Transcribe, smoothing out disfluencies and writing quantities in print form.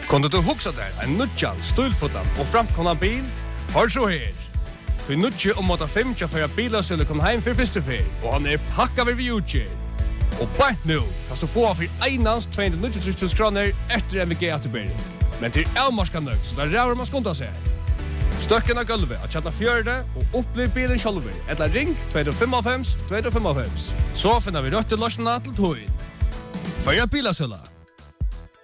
Kunde du huxa der en nudjan, stilfotan og framkomna bil? Hør så her. Vi nudje om måte 5 for at bilasøle kom heim for første fer, og han pakka ved vi utgjør. Og bare nå kan du få for einans 290 kroner etter MVG atterbering. Men til avmarska nøgt, så der ræver man skunda seg. Støkken av gulvet at kjalla fjørde og opplev bilen sjálfur. Eller ring 255 255. Så finner vi røtte løsene til tog. Føyre bilasøle.